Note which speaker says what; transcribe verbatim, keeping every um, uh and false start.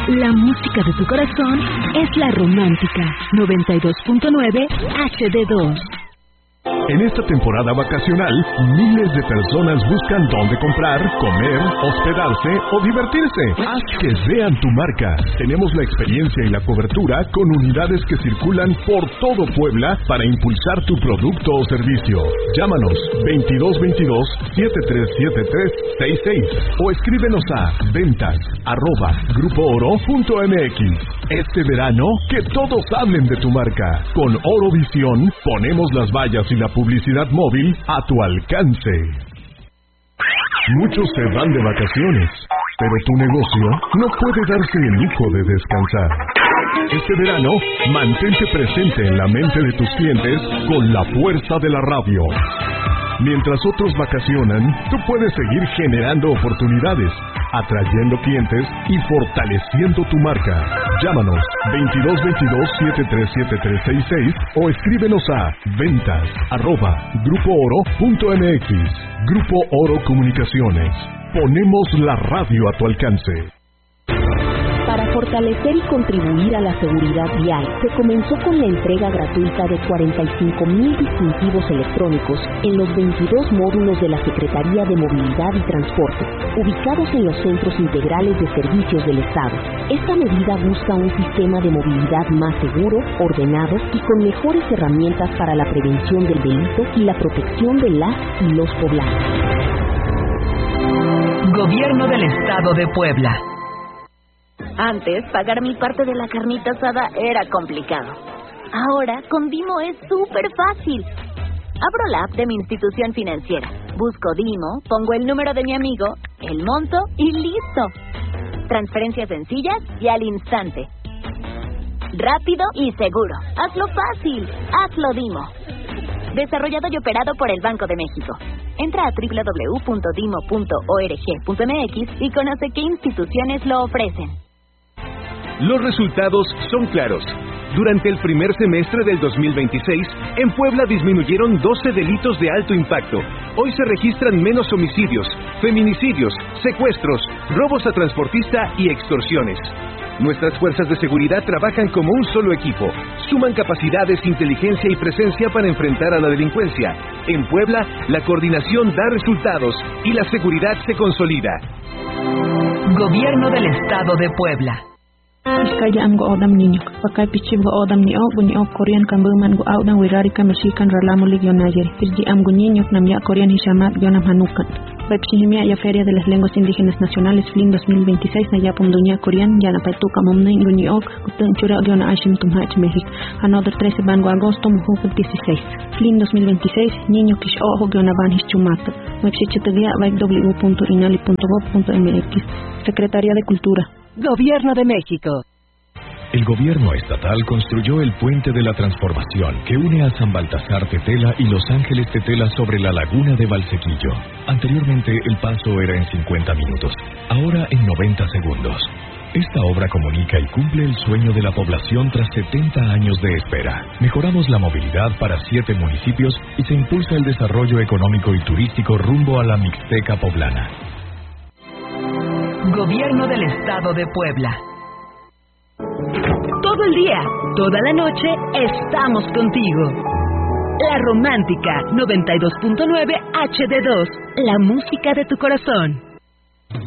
Speaker 1: La música de tu corazón es La Romántica, noventa y dos punto nueve H D dos.
Speaker 2: En esta temporada vacacional, miles de personas buscan dónde comprar, comer, hospedarse o divertirse. Haz que vean tu marca. Tenemos la experiencia y la cobertura con unidades que circulan por todo Puebla para impulsar tu producto o servicio. Llámanos veintidós veintidós, setenta y tres setenta y tres sesenta y seis o escríbenos a ventas arroba grupo oro punto m x. Este verano, que todos hablen de tu marca. Con Orovisión, ponemos las vallas y la publicidad móvil a tu alcance. Muchos se van de vacaciones, pero tu negocio no puede darse el lujo de descansar. Este verano, mantente presente en la mente de tus clientes con la fuerza de la radio. Mientras otros vacacionan, tú puedes seguir generando oportunidades, atrayendo clientes y fortaleciendo tu marca. Llámanos veintidós veintidós, setenta y tres setenta y tres sesenta y seis o escríbenos a ventas arroba grupo oro punto m x. Grupo Oro Comunicaciones. Ponemos la radio a tu alcance.
Speaker 3: Para fortalecer y contribuir a la seguridad vial, se comenzó con la entrega gratuita de cuarenta y cinco mil distintivos electrónicos en los veintidós módulos de la Secretaría de Movilidad y Transporte, ubicados en los centros integrales de servicios del Estado. Esta medida busca un sistema de movilidad más seguro, ordenado y con mejores herramientas para la prevención del delito y la protección de las y los poblanos.
Speaker 1: Gobierno del Estado de Puebla.
Speaker 4: Antes, pagar mi parte de la carnita asada era complicado. Ahora, con Dimo es súper fácil. Abro la app de mi institución financiera, busco Dimo, pongo el número de mi amigo, el monto y listo. Transferencias sencillas y al instante. Rápido y seguro. Hazlo fácil. Hazlo Dimo. Desarrollado y operado por el Banco de México. Entra a doble u doble u doble u punto dimo punto org punto m x y conoce qué instituciones lo ofrecen.
Speaker 5: Los resultados son claros. Durante el primer semestre del dos mil veintiséis, en Puebla disminuyeron doce delitos de alto impacto. Hoy se registran menos homicidios, feminicidios, secuestros, robos a transportista y extorsiones. Nuestras fuerzas de seguridad trabajan como un solo equipo. Suman capacidades, inteligencia y presencia para enfrentar a la delincuencia. En Puebla, la coordinación da resultados y la seguridad se consolida.
Speaker 1: Gobierno del Estado de Puebla.
Speaker 6: Iskayaan go odam ninyo. Pakai pichib go odam ni og bunyi og Korean kan berman go audang wirari kan mesikan ralamu lig yonayeri. Pilgi am go ninyo nam ya Korean hishamat yonam hanukan. Pepsihimia ya Feria de las Lenguas Indígenas Nacionales Flin dos mil veintiséis na ya Pomduña Korean ya na paituka momnen bunyi og kutun chura yona ashim tumhach México. Another trece bango agosto mujo dieciséis. Flin dos mil veintiséis niño kish ojo yona van hischumata. Website w w w punto inali punto gov punto m x. Secretaría de Cultura.
Speaker 1: Gobierno de México.
Speaker 2: El gobierno estatal construyó el Puente de la Transformación que une a San Baltasar Tetela y Los Ángeles Tetela sobre la laguna de Valsequillo. Anteriormente el paso era en cincuenta minutos, ahora en noventa segundos. Esta obra comunica y cumple el sueño de la población tras setenta años de espera. Mejoramos la movilidad para siete municipios y se impulsa el desarrollo económico y turístico rumbo a la Mixteca poblana.
Speaker 1: Gobierno del Estado de Puebla. Todo el día, toda la noche, estamos contigo. La Romántica, noventa y dos punto nueve H D dos, la música de tu corazón.